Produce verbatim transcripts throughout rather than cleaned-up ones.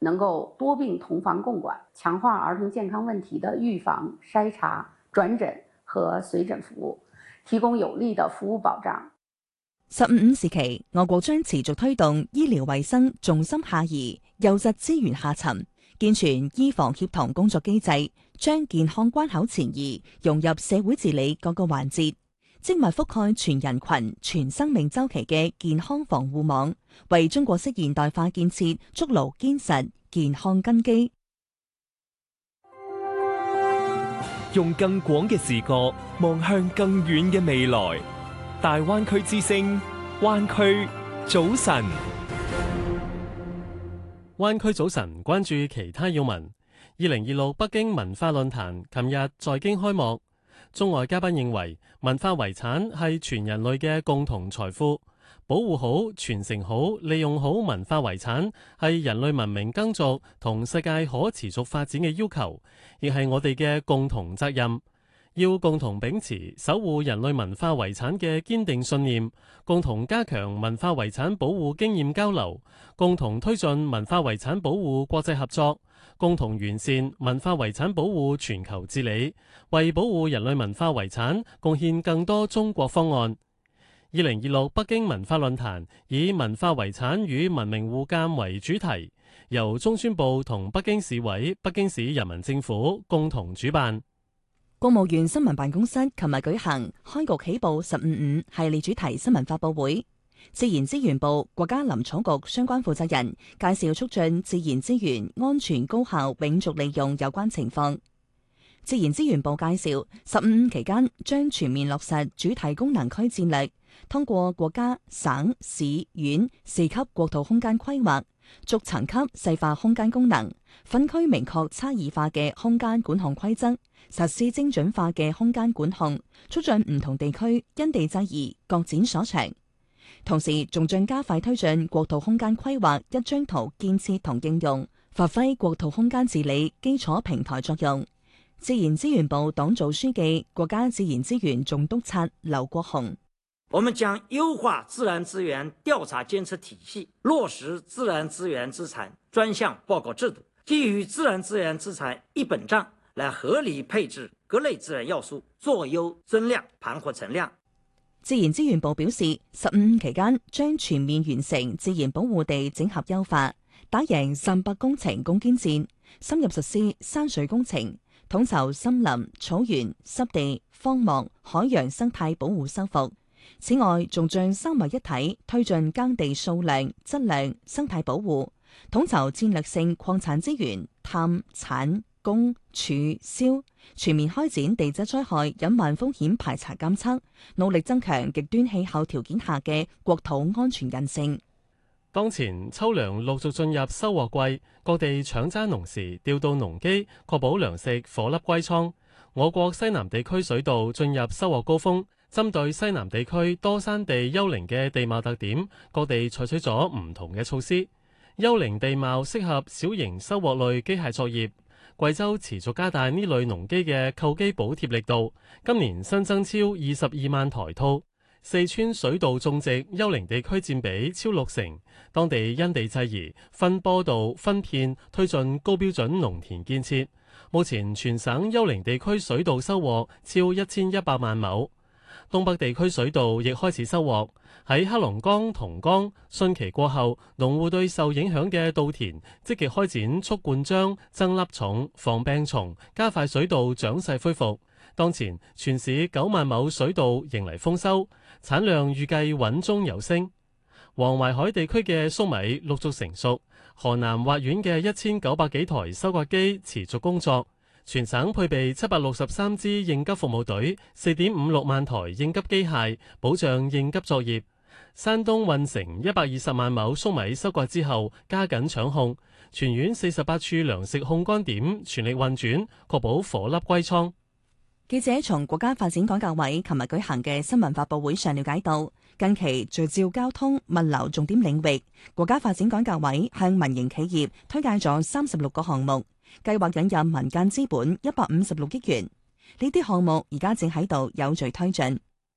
能夠多病同房共管，強化兒童健康問題的預防、篩查、轉診和隨診服務，提供有力的服務保障。 十五五時期，我國將持續推動醫療衛生重心下移、優質資源下沉，健全醫防協同工作機制，將健康關口前移融入社會治理各個環節，精密覆蓋全人群、全生命週期嘅健康防護網，為中國式現代化建設築牢堅實健康根基。 用更廣嘅視角望向更遠嘅未來。大灣區之聲，灣區早晨。 灣區早晨，關注其他要聞。二零二六北京文化論壇琴日在京開幕。中外嘉賓認為，文化遺產係全人類嘅共同財富，保護好、傳承好、利用好文化遺產係人類文明耕耘同世界可持續發展嘅要求，亦係我哋嘅共同責任。要共同秉持守護人類文化遺產嘅堅定信念，共同加強文化遺產保護經驗交流，共同推進文化遺產保護國際合作，共同完善文化遺產保護全球治理，為保護人類文化遺產貢獻更多中國方案。二零二六北京文化論壇以文化遺產與文明互鑒為主題，由中宣部同北京市委、北京市人民政府共同主辦。 國務院新聞辦公室琴日舉行開局起步十五五系列主題新聞發佈會，自然資源部、國家林草局相關負責人介紹促進自然資源安全高效永續利用有關情況。自然資源部介紹，十五五期間將全面落實主題功能區戰略，通過國家、省、市、縣四級國土空間規劃，逐層級細化空間功能，分區明確差異化嘅空間管控規則，實施精準化嘅空間管控，促進唔同地區因地制宜各展所長。同時，仲將加快推進國土空間規劃一張圖建設同應用，發揮國土空間治理基礎平台作用。自然資源部黨組書記、國家自然資源總督察劉國雄： 我們將優化自然資源調查監測體系，落實自然資源資產專項報告制度，基於自然資源資產一本賬來合理配置各類資源要素，做優增量，盤活存量。 自然資源部表示，十五期間將全面完成自然保護地整合優化，打贏三百工程攻堅戰，深入實施山水工程，統籌森林、草原、濕地、荒漠、海洋生態保護修復。此外，仲將三位一體推進耕地數量、質量、生態保護，統籌戰略性礦產資源探、產、供、儲、銷，全面開展地質災害隱患風險排查監測，努力增強極端氣候條件下嘅國土安全韌性。 當前秋糧陸續進入收穫季，各地搶揸農時調到農機，確保糧食顆粒歸倉。我國西南地區水稻進入收穫高峰，針對西南地區多山地丘陵嘅地貌特點，各地採取咗唔同嘅措施。丘陵地貌適合小型收穫類機械作業。貴州持續加大呢類農機嘅購機補貼力度，今年新增超二十二萬台套。四川水稻種植丘陵地區佔比超六成，當地因地制宜分坡道分片推進高標準農田建設。目前全省丘陵地區水稻收穫超一千一百萬畝，東北地區水稻亦開始收穫。喺黑龍江同江汛期過後，農戶對受影響嘅稻田積極開展促灌漿、增粒蟲、防病蟲，加快水稻長勢恢復。當前全市九萬畝水稻迎嚟豐收，產量預計穩中有升。黃淮海地區嘅粟米陸續成熟，河南滑縣嘅一千九百幾台收割機持續工作，全省配備七百六十三支應急服務隊，四點五六萬台應急機械，保障應急作業。山東運城一百二十萬畝粟米收割之後，加緊搶控，全縣四十八處糧食控乾點全力運轉，確保顆粒歸倉。 記者從國家發展改革委琴日舉行嘅新聞發佈會上了解到，近期聚焦交通物流重點領域，國家發展改革委向民營企業推介咗三十六個項目，計劃引入民間資本一百五十六億元。呢啲項目而家正喺度有序推進。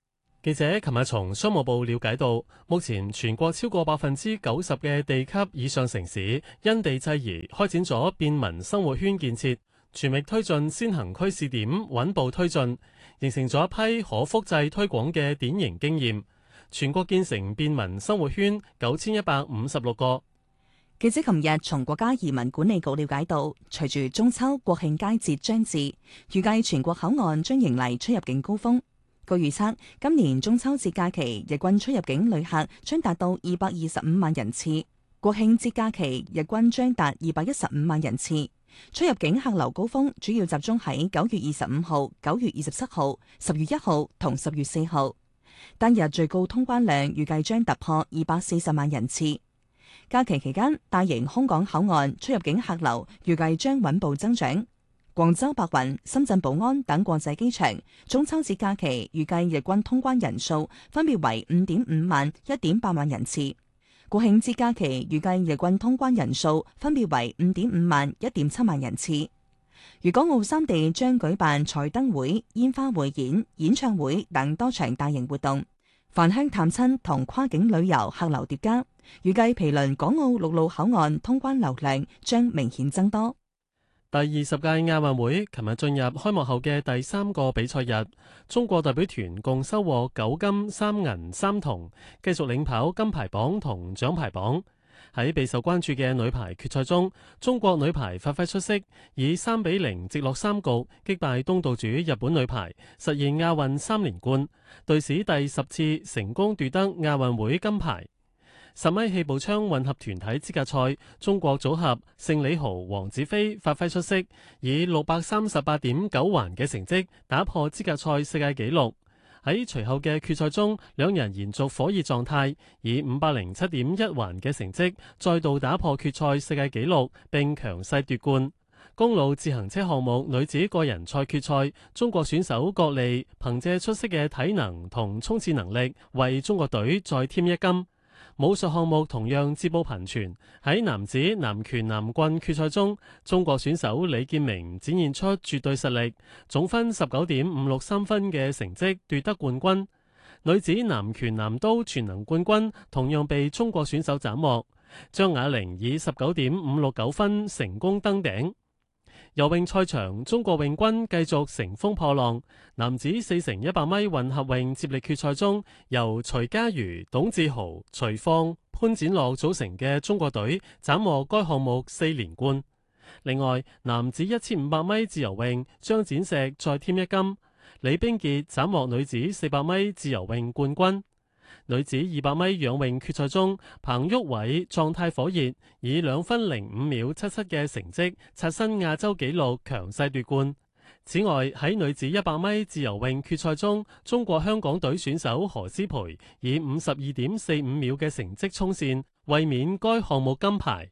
記者琴日從商務部了解到，目前全國超過百分之九十嘅地級以上城市因地制宜開展咗便民生活圈建設，全力推進先行區試點，穩步推進，形成咗一批可複製推廣嘅典型經驗。全國建成便民生活圈九千一百五十六個。 記者琴日從國家移民管理局了解到，隨住中秋國慶佳節將至，預計全國口岸將迎嚟出入境高峰。據預測，今年中秋節假期日均出入境旅客將達到二百二十五萬人次，國慶節假期日均將達二百一十五萬人次。出入境客流高峰主要集中喺九月二十五號、九月二十七號、十月一號同十月四號，單日最高通關量預計將突破二百四十萬人次。假期期間，大型空港口岸出入境客流預計將穩步增長。廣州白雲、深圳寶安等國際機場中秋節假期預計日均通關人數分別為五點五萬、一點八萬人次。國慶節假期預計日均通關人數分別為五點五萬、一點七萬人次。粵港澳三地將舉辦彩燈會、煙花匯演、演唱會等多場大型活動，返鄉探親同跨境旅遊客流疊加，預計毗鄰港澳陸路口岸通關流量將明顯增多。 第二十屆亞運會琴日進入開幕後嘅第三個比賽日，中國代表團共收穫九金三銀三銅，繼續領跑金牌榜同獎牌榜。喺備受關注嘅女排決賽中，中國女排發揮出色，以三比零直落三局擊敗東道主日本女排，實現亞運三連冠，隊史第十次成功奪得亞運會金牌。十米氣步槍混合團體資格賽，中國組合盛李豪、黃子飛發揮出色，以六百三十八點九環嘅成績打破資格賽世界紀錄。喺隨後嘅決賽中，兩人延續火熱狀態，以五百零七點一環嘅成績再度打破決賽世界紀錄，並強勢奪冠。公路自行車項目女子個人賽決賽，中國選手郭莉憑借出色嘅體能同衝刺能力，為中國隊再添一金。武術項目同樣捷報頻傳，喺男子南拳南棍決賽中，中國選手李建明展現出絕對實力，總分十九點五六三分嘅成績奪得冠軍。女子南拳南刀全能冠軍同樣被中國選手斬獲，張雅玲以十九點五六九分成功登頂。游泳賽場，中國泳軍繼續乘風破浪。男子四乘一百米混合泳接力決賽中，由徐嘉餘、董志豪、徐放、潘展樂組成嘅中國隊斬獲該項目四連冠。另外，男子一千五百米自由泳，張展石再添一金，李冰潔斬獲女子四百米自由泳冠軍。女子二百米仰泳決賽中，彭旭偉狀態火熱，以兩分零五秒七七嘅成績刷新亞洲紀錄，強勢奪冠。此外，喺女子一百米自由泳決賽中，中國香港隊選手何詩蓓以五十二點四五秒嘅成績衝線，衛冕該項目金牌。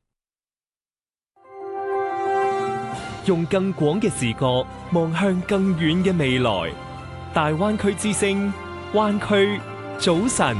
用更廣嘅視角望向更遠嘅未來，大灣區之聲，灣區早晨，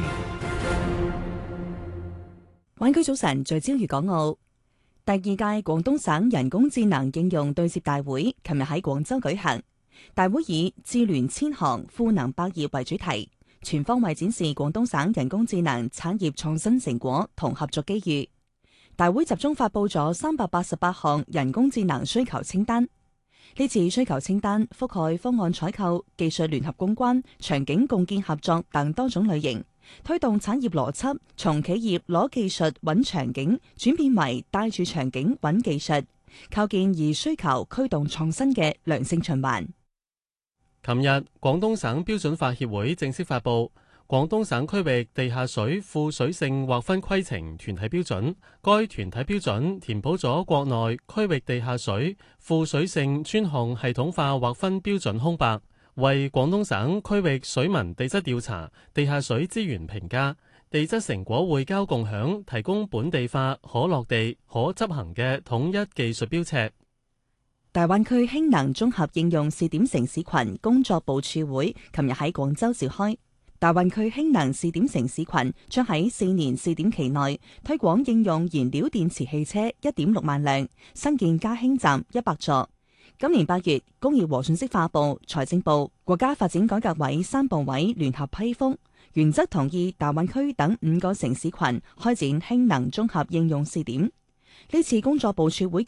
灣區早晨聚焦粵港澳。第二屆廣東省人工智能應用對接大會琴日喺廣州舉行，大會以智聯千行，賦能百業為主題，全方位展示廣東省人工智能產業創新成果同合作機遇。大會集中發佈咗三百八十八項人工智能需求清單。呢次需求清單覆蓋方案採購、技術聯合攻關、場景共建合作等多種類型，推動產業邏輯從企業攞技術揾場景轉變為帶住場景揾技術，構建以需求驅動創新嘅良性循環。 琴日，廣東省標準法協會正式發布廣東省區域地下水富水性劃分規程團體標準，該團體標準填補咗國內區域地下水富水性專項系統化劃分標準空白，為廣東省區域水文地質調查、地下水資源評價、地質成果匯交共享提供本地化、可落地、可執行嘅統一技術標尺。 大灣區氫能綜合應用試點城市群工作部署會琴日喺廣州召開。大灣區氫能試點城市群將喺四年試點期內推廣應用燃料電池汽車一點六萬輛，新建加氫站一百座， 今年八月，工業和信息化部、財政部、國家發展改革委三部委聯合批覆，原則同意大灣區等五個城市群開展氫能綜合應用試點。呢次工作部署會